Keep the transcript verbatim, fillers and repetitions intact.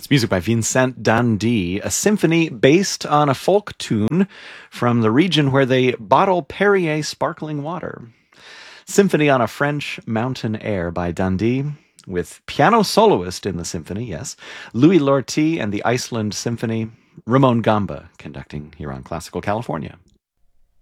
It's music by Vincent Dandy, a symphony based on a folk tune from the region where they bottle Perrier sparkling water. Symphony on a French Mountain Air by Dandy, with piano soloist in the symphony, yes, Louis Lortie and the Iceland Symphony, Ramon Gamba conducting here on Classical California.